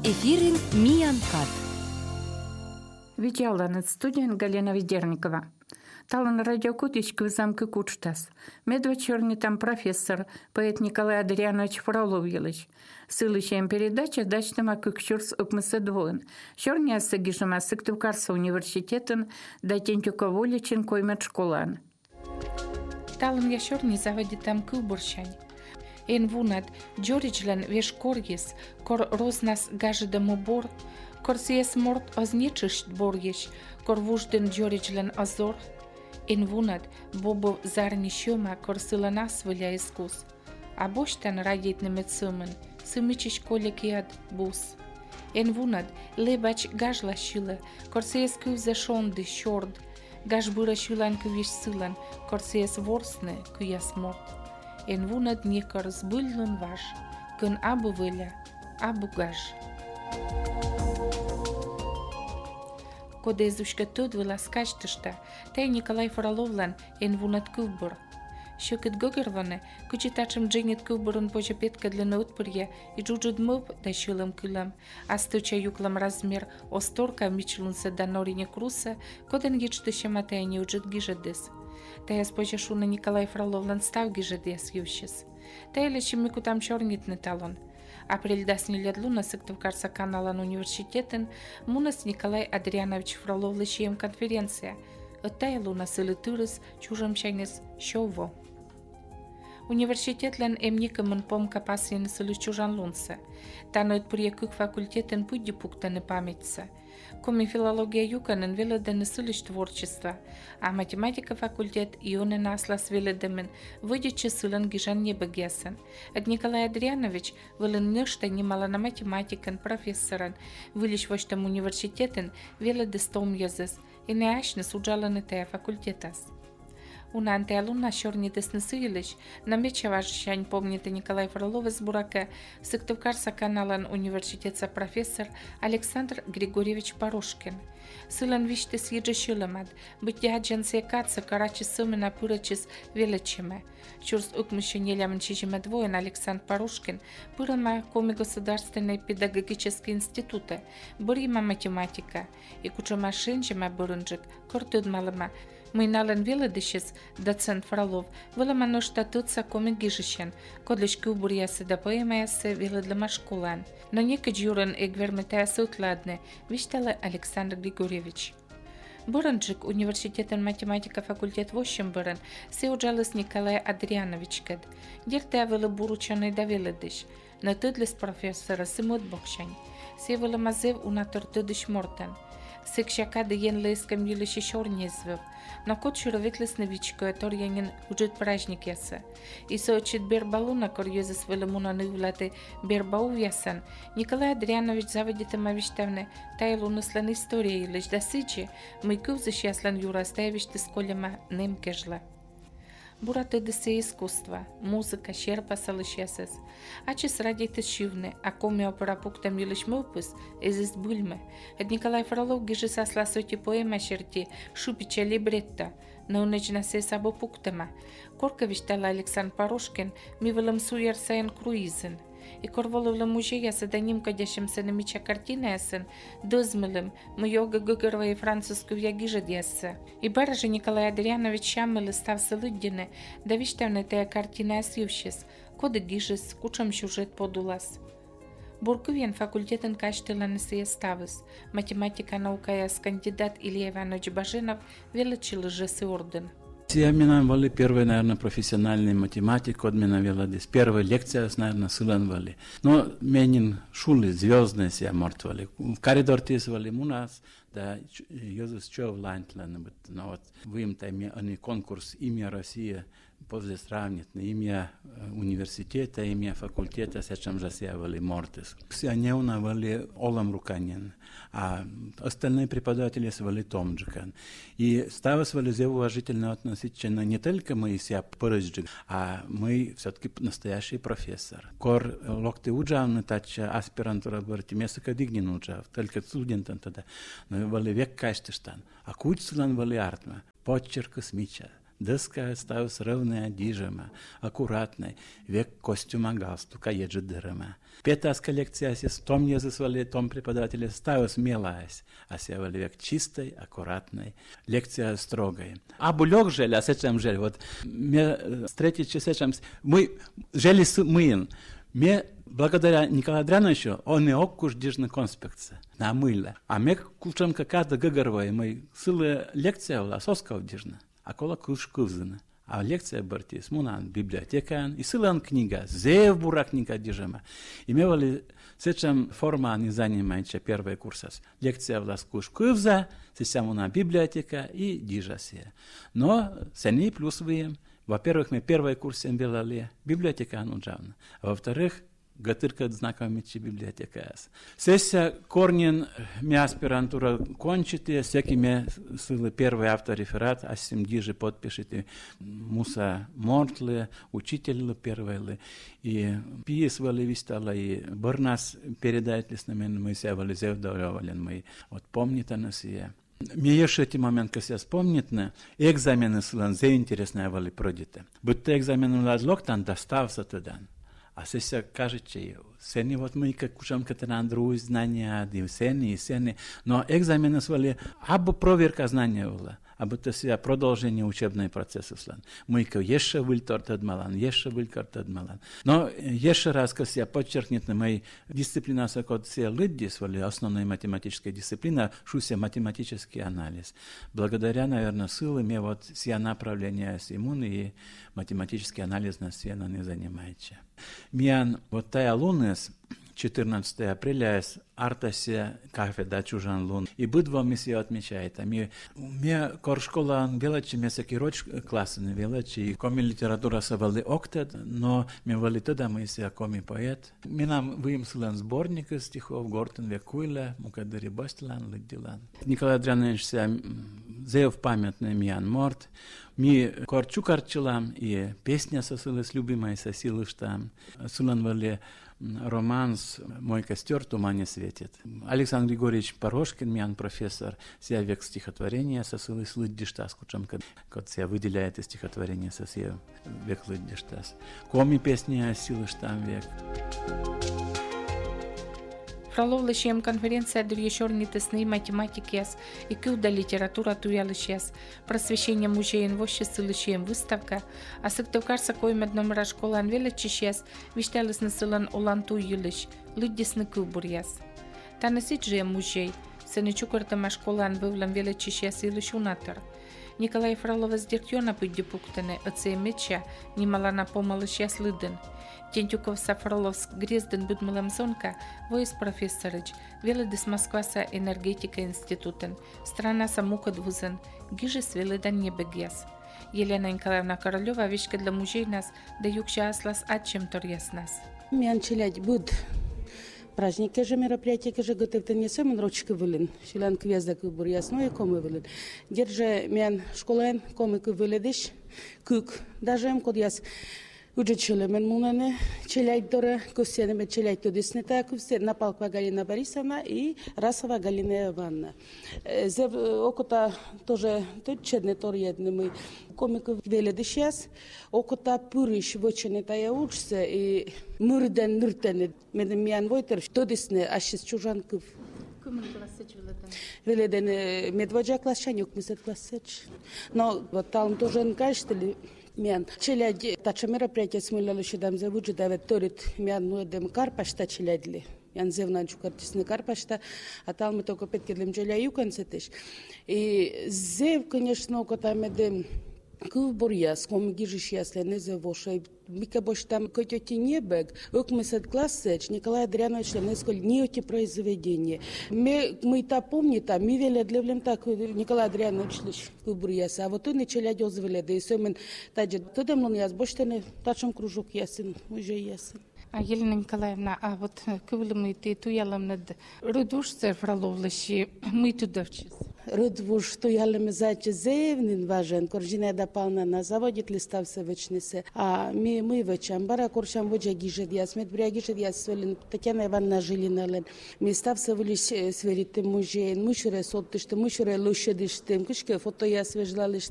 Эфирин Миян Кат. Видеоланет студент Галина Ведерникова. Талан радиокутички в замке Кучтас. Медвечерний там профессор, поэт Николай Адрианович Фроловьевич. Сылыщаем передача дачтама кукчурс укмыседвоен. Чорня сагишама Сыктывкарса университетен датентюка воличин коймет школан. Талан яшорни заводи там кылбурщань. Ен вунат джоричлен веш коргис, кор рознас гажидому бор, кор сиес морт озничишт боргиш, кор вужден джоричлен азор. Ен вунат бобо зарни шома, кор сила нас виля искус. А боштан радит немет сымен, сымичиш колек яд бус. Ен вунат лебач гажла шила, кор сиес кювзе шонды щорд, гаж быра шилан кювиш сылан, кор сиес ворсне кюяс морт. En вунат некор сбыльнун ваш, кын абу выля, абу гаш. Кода изушка тот выла скачтышта, тай Николай Фроловлан en вунат кылбур. Шөкет гогерване, кучитачым джинет кылбурын поча петка для наутпырья и джуджуд мып да шилам кылам, а стуча юклам размер осторка мичлунса да норине круса, коден гичтыша матай не уджит гижадес. Тая споча шуна Николай Фроловлан став гижадес ющис. Тая лечим мику там чорнит не талон. Апрель дасни ледлуна Сыктывкарса каналан университетен мунас Николай Адрианович Фролов лечием конференция. Тая луна сылы тырыс чужым чайнес шово. Университетлен эмникамын помка пасыны сылы чужан лунса. Таноет приекук факультетен пуйди пуктаны памятьса. Коми филология юканын веледены сылыш творчества, а математика факультет ионы наслас веледемен выдичи сылын гижан небагесен. От Николай Адрианович вылын нешта немало на математикан профессоран, вылиш воштам университетен веледе стом языс, и неашны суджаланы тая факультетас. Унанте алумна шорни деснесыйлыш, намеча вашщань помните Николай Фролов из Бурака, Сыктывкарса каналан университетса профессор Александр Григорьевич Порошкин. Сылан виште съеджешилымад, быть яджансе каца карачи сымена пырачис величиме. Чурс укмещенелям чижиме двоен Александр Порошкин, пырама коми государственные педагогические институты, бырима математика, и кучама шинчима бырынжик, кортудмалыма, Мыйнален веледышес доцент Фролов вылама ношта тутса коми гижищен, кодлиш кубурьясы да поэмаясы веледлама школан. Но некий юрен эгверметаясы утладне, виштала Александр Григорьевич. Бырынжик университетен математика факультет вощем бырын, се уджалыс Николай Адрианович кед. Дирте велы буручаный да веледыш, но тыдлес профессора сымут бокшань. Се велы мазев унатор тыдыш мортан. Сыкшака да ен лыскам юлиши шорнезвев, но кот шуровитлес новичко, торьянин уджит праздник яса. И соочит бербалуна корьезес велемуна нывлаты бербау ясан, Николай Адрианович заводит амавиштавне, тайлуна слан истории лишь да сычи, мыкывзыш яслан юрас таявишты сколема немкежла. Бураты десе искусства, музыка, щерпа салышесес. Ачис ради тышивны, а коми опера пуктам юлиш мылпыс, эзист бульмы. От Николай Фролов гижи сасла соти поэма шерти, шупича либретта, но унечна се сабо пуктама. Коркович тала Александр Порошкин, ми вылам суяр саен круизен. И корволовла музея саданим кадящимся на меча картина ясен, дозмылым, мыёга гыгырва и французскую ягижа дясса. И баража Николай Адрианович шаммылы ставсы лыддины, да виштавны тая картина ясьювщес, коды гижес, кучам сюжет подулас. Буркувен факультетен каштыланы сые ставыс, математика наука яс кандидат Илья Иванович Баженов величил жесы орден. Я вали первый, наверное, профессиональный математик, от меня вела здесь. Первая лекция, наверное, сылан вали. Но менин шулы звездные себя мертвали. В коридор тисвали у нас, да, Йозеф Чов лантлан, но вот в им тайме они конкурс имя Россия, после сравнить на имя университета, имя факультета, сечем же себя вали мортис. Все они вали Олам Руканин, а остальные преподаватели вали Томджикан. И ставилось вали уважительно относительно не только мы себя порыжджик, а мы все-таки настоящий профессор. Кор локты уджавны, тач аспирантура говорите, место кадигнин уджав, только студентам тогда. Но вали век кайштыштан, а кучсулан вали артма, почерк смича. Дыска ставилась ровная, дижема, аккуратной, век костюма галстука еджи дырама. Петас коллекция сис том езысвали, том преподавателя ставилась мелаясь, а севали век чистой, аккуратной, лекция строгой. А булёк жели, а сечем жели, вот, мне встретить сечем, мы жели мыин, мне благодаря Николаю Андриановичу, он и оккуш дижны конспекция, на мыло. А мне кучам какая-то гыгарвая, мы сылы лекция была, сосков дижна. А кола куш кувзына. А лекция бартис, мунан библиотека, и сылан книга, зев бура книга дижема. Имевали сечем форма не занимающая первый курсас. Лекция влас куш кувза, сесям муна библиотека и дижасия. Но сени плюс выем. Во-первых, мы первый курс имели библиотека ануджавна. А во-вторых, гатырка знакомичи библиотека. Сессия корнен ми аспирантура кончите, всякий ми сылы первый автореферат, а сим диже подпишите Муса Мортлы, учитель первый, и писывали вистала, и Барнас передает с нами, мы севали зевдавали, мы вот помните нас и мне еще эти момент, когда я вспомнит, экзамены сылан заинтересные были пройдеты. Будто экзамен ладлок там достався тогда. А сейчас кажется, сени вот мы как учим катеран друг знания, и сени, но экзамены свали, або проверка знания была, або то есть продолжение учебного процесса слан. Мы как еще выльторт адмалан. Но еще раз, когда я подчеркнет на моей дисциплине, как все люди свали, основная математическая дисциплина, шуся математический анализ. Благодаря, наверное, силам я вот все направления иммуны и математический анализ на все не занимается. Миан вот тая лунес 14 апреля с артасе кафедра чужан лун. И будва мы все отмечает. Мне коршкола величи, мне всякий роч классный величи. Коми литература совали октет, но мне вали тогда мы все коми поэт. Мы нам вымыслен сборник стихов Гортен Векуйле, Мукадыри Бастилан, Лыддилан. Николай Андрианович зев памятный Миан Морт. Ми корчу корчилам, и песня сосылась любимая сосилы штам. Сулан вали романс «Мой костер тумане светит». Александр Григорьевич Порошкин, миан профессор, ся век стихотворения сосылась лыддиштас, кучам, кот ся выделяет из стихотворения сосия век лыддиштас. Коми песня силы штам век. Фроловлышем конференция дурьешорни тесны математики и кюда литература туялышес, просвещение музеен воще сылышем выставка, а сыктывкарса коймедном рашколан величешес, вишталыс насылан олан туюлыш, лыддесны кюбурьяс. Танысит же музей, сенечукартама школан вывлам величешес илышунатор. Николай Фролова с диртьона пыддюпуктене, оцеемеча, немалана помалышес лыден. Тентюков Сафроловск Грезден Будмылам Зонка, воис профессорыч, веледес Москваса энергетика институтен, страна самукад вузен, гижес веледан небегес. Елена Николаевна Королева вешка для мужей нас, да юкша аслас атчем торьяс нас. Мян челядь буд. Праздники же, мероприятия же готовы не сам рочки вылен, шилан квезда кубур ясно и комы вылен. Держи мян школен комы квеледиш, кук, даже им код яс. Учителя мен мунане челядь дора, косяне мен челядь тудисне так все Напалкова Галина Борисовна и Расова Галина Ивановна. Зев окота тоже тут чедне торьедне мы комиков веледишяс, окота пуриш вочене тая учся и мурден нуртене мен мян войтер тудисне ашис чужанков. Веледен медводжа классчанюк мисет классеч. Но вот там тоже не кажется ли Мян. Челяди, тача мероприятие смылялыши дам завуджи давет торит мян нуэдем карпашта челядли. Ян зевнанчу картисны карпашта, а там мы только петкедлем челя юкан сетеш. И зев, конечно, окота медем кубурьяс, ком гижиш ясли не завошай. Мика бош там котёти небег, окмысет классеч, Николай Андрианович несколько неоти произведения. Мы та помним, ми велят левлем так Николай Андрианович кубурьяс, а вот он и челядёл звеле, да и сёмен таджет. Тудем лон яс, боштене тачем кружок ясен, уже ясен. А Елена Николаевна, а вот кывлы мы ты туялам над рудушце Фроловлыши, мы туда вчес. Рудвуш туялам заче зевнин важен, коржина допална на заводит листався вечнисе, а мы вечам бара коршам воджа гижет яс, медбря гижет яс свелен Татьяна Ивановна Жилинален, мы стався вылиш сверите мужейн, мушуре соттыштым, мушуре лошадыштым, кышке фото яс вежлалыштым.